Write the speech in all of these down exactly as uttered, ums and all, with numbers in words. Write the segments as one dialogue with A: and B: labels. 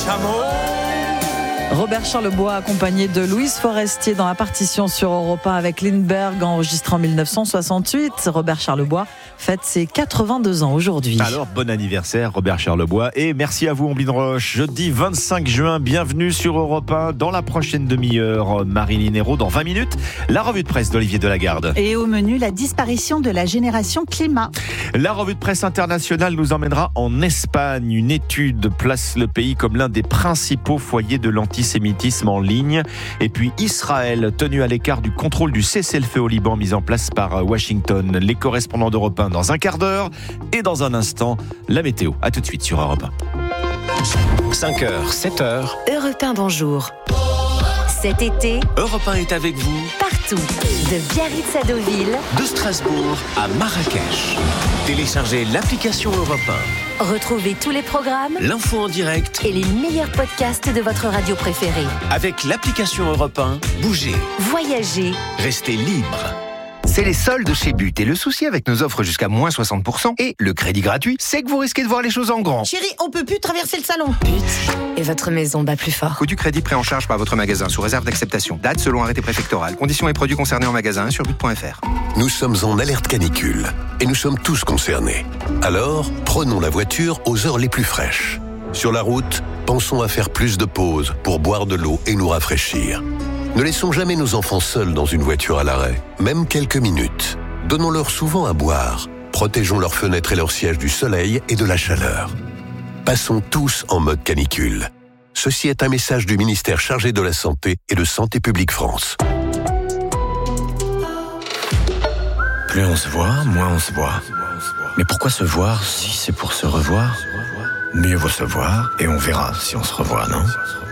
A: Robert Charlebois accompagné de Louise Forestier dans la partition sur Europe un avec Lindbergh, enregistré en dix-neuf cent soixante-huit. Robert Charlebois fête ses quatre-vingt-deux ans aujourd'hui.
B: Alors bon anniversaire Robert Charlebois et merci à vous Amblin Roche. Jeudi vingt-cinq juin, bienvenue sur Europe un. Dans la prochaine demi-heure, Marilyn Hérault. Dans vingt minutes, la revue de presse d'Olivier Delagarde.
C: Et au menu, la disparition de la génération climat.
B: La revue de presse internationale nous emmènera en Espagne. Une étude place le pays comme l'un des principaux foyers de l'antisémitisme en ligne. Et puis Israël, tenu à l'écart du contrôle du cessez-le-feu au Liban mis en place par Washington. Les correspondants d'Europe un dans un quart d'heure. Et dans un instant, la météo. À tout de suite sur Europe un.
D: cinq heures, sept heures.
E: Europe un, bonjour. Cet été,
D: Europe un est avec vous.
E: Partout. De Biarritz à Deauville.
D: De Strasbourg à Marrakech. Téléchargez l'application Europe un.
E: Retrouvez tous les programmes,
D: l'info en direct
E: et les meilleurs podcasts de votre radio préférée.
D: Avec l'application Europe un, bougez.
E: Voyagez.
D: Restez libre.
F: C'est les soldes chez But. Et le souci avec nos offres jusqu'à moins soixante pour cent et le crédit gratuit, c'est que vous risquez de voir les choses en grand.
C: Chérie, on peut plus traverser le salon.
E: But. Et votre maison bat plus fort.
F: Coût du crédit pris en charge par votre magasin sous réserve d'acceptation. Date selon arrêté préfectoral. Conditions et produits concernés en magasin sur but point f r.
G: Nous sommes en alerte canicule et nous sommes tous concernés. Alors, prenons la voiture aux heures les plus fraîches. Sur la route, pensons à faire plus de pauses pour boire de l'eau et nous rafraîchir. Ne laissons jamais nos enfants seuls dans une voiture à l'arrêt, même quelques minutes. Donnons-leur souvent à boire. Protégeons leurs fenêtres et leurs sièges du soleil et de la chaleur. Passons tous en mode canicule. Ceci est un message du ministère chargé de la Santé et de Santé publique France.
H: Plus on se voit, moins on se voit. Mais pourquoi se voir si c'est pour se revoir ? Mieux vaut se voir et on verra si on se revoit, non ?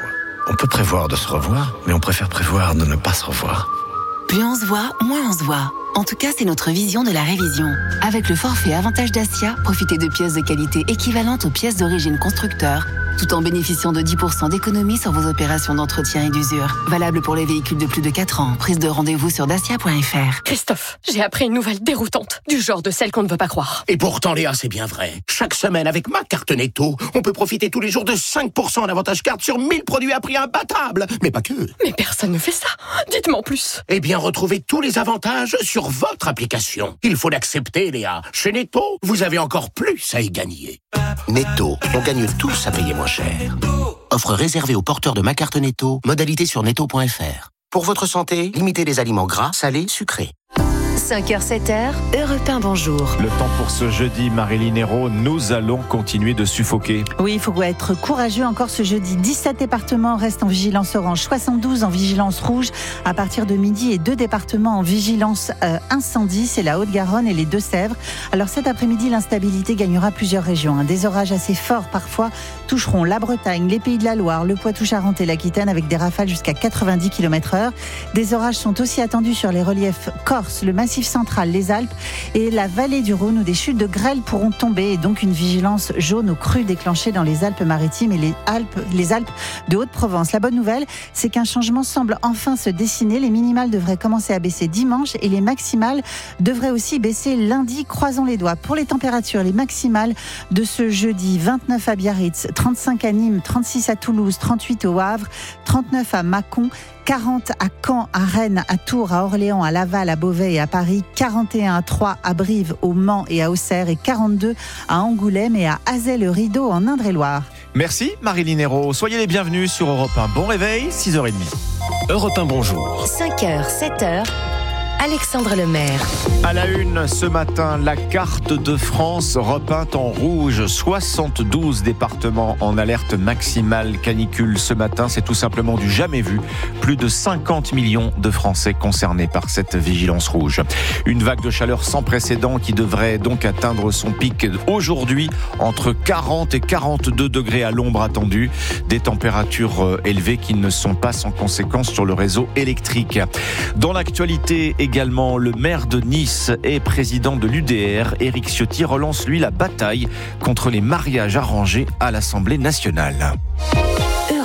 H: On peut prévoir de se revoir, mais on préfère prévoir de ne pas se revoir.
I: Plus on se voit, moins on se voit. En tout cas, c'est notre vision de la révision. Avec le forfait Avantage Dacia, profitez de pièces de qualité équivalentes aux pièces d'origine constructeur, tout en bénéficiant de dix pour cent d'économie sur vos opérations d'entretien et d'usure. Valable pour les véhicules de plus de quatre ans. Prise de rendez-vous sur dacia point f r.
J: Christophe, j'ai appris une nouvelle déroutante, du genre de celle qu'on ne veut pas croire.
K: Et pourtant, Léa, c'est bien vrai. Chaque semaine, avec ma carte Netto, on peut profiter tous les jours de cinq pour cent en avantage carte sur mille produits à prix imbattable. Mais pas que.
J: Mais personne ne fait ça. Dites-moi en plus.
K: Eh bien, retrouvez tous les avantages sur votre application. Il faut l'accepter, Léa. Chez Netto, vous avez encore plus à y gagner.
L: Netto, on gagne tous à payer moins cher. Offre réservée aux porteurs de ma carte Netto, modalité sur netto point f r. Pour votre santé, limitez les aliments gras, salés, sucrés.
E: cinq heures, sept heures, Europe un, bonjour.
B: Le temps pour ce jeudi, Marilyn Hérault, nous allons continuer de suffoquer.
C: Oui, il faut être courageux encore ce jeudi. dix-sept départements restent en vigilance orange, soixante-douze en vigilance rouge à partir de midi et deux départements en vigilance euh, incendie, c'est la Haute-Garonne et les Deux-Sèvres. Alors cet après-midi, l'instabilité gagnera plusieurs régions. Hein. Des orages assez forts parfois toucheront la Bretagne, les Pays de la Loire, le Poitou-Charentes et l'Aquitaine avec des rafales jusqu'à quatre-vingt-dix kilomètres heure. Des orages sont aussi attendus sur les reliefs corse, le Massif central, les Alpes et la vallée du Rhône où des chutes de grêle pourront tomber et donc une vigilance jaune aux crues déclenchée dans les Alpes-Maritimes et les Alpes, les Alpes de Haute-Provence. La bonne nouvelle, c'est qu'un changement semble enfin se dessiner. Les minimales devraient commencer à baisser dimanche et les maximales devraient aussi baisser lundi. Croisons les doigts. Pour les températures, les maximales de ce jeudi, vingt-neuf à Biarritz, trente-cinq à Nîmes, trente-six à Toulouse, trente-huit au Havre, trente-neuf à Mâcon, quarante à Caen, à Rennes, à Tours, à Orléans, à Laval, à Beauvais et à Paris, quarante et un à Troyes, à Brive, au Mans et à Auxerre et quarante-deux à Angoulême et à Azay-le-Rideau en Indre-et-Loire.
B: Merci Marilyn Hérault. Soyez les bienvenus sur Europe un. Bon réveil, six heures trente.
D: Europe un, bonjour.
E: cinq heures, sept heures, Alexandre Lemaire.
B: À la une ce matin, la carte de France repeinte en rouge. soixante-douze départements en alerte maximale canicule ce matin. C'est tout simplement du jamais vu. Plus de cinquante millions de Français concernés par cette vigilance rouge. Une vague de chaleur sans précédent qui devrait donc atteindre son pic aujourd'hui entre quarante et quarante-deux degrés à l'ombre attendue. Des températures élevées qui ne sont pas sans conséquence sur le réseau électrique. Dans l'actualité également, le maire de Nice et président de l'U D R, Éric Ciotti, relance lui la bataille contre les mariages arrangés à l'Assemblée nationale.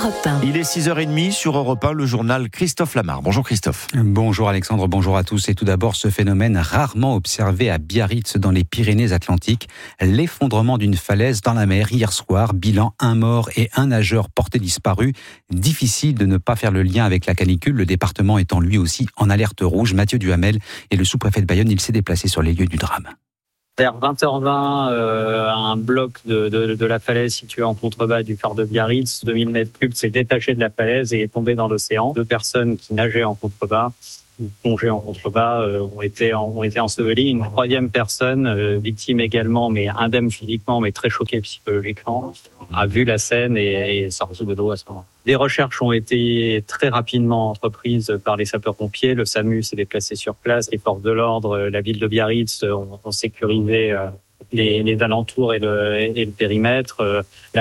E: Europe un.
B: Il est six heures trente sur Europe un, le journal Christophe Lamar. Bonjour Christophe.
M: Bonjour Alexandre, bonjour à tous. Et tout d'abord, ce phénomène rarement observé à Biarritz dans les Pyrénées-Atlantiques, l'effondrement d'une falaise dans la mer hier soir. Bilan, un mort et un nageur porté disparu. Difficile de ne pas faire le lien avec la canicule, le département étant lui aussi en alerte rouge. Mathieu Duhamel est le sous-préfet de Bayonne, il s'est déplacé sur les lieux du drame.
N: Vers vingt heures vingt, euh, un bloc de, de, de la falaise situé en contrebas du phare de Biarritz, deux mille mètres cubes, s'est détaché de la falaise et est tombé dans l'océan. Deux personnes qui nageaient en contrebas, ou plongeaient en contrebas, euh, ont été ont été ensevelies. Une troisième personne, euh, victime également, mais indemne physiquement, mais très choquée psychologiquement, a vu la scène et est sortie de l'eau à ce moment. Des recherches ont été très rapidement entreprises par les sapeurs-pompiers. Le SAMU s'est déplacé sur place. Les forces de l'ordre, la ville de Biarritz ont, ont sécurisé les, les alentours et le, et le périmètre. La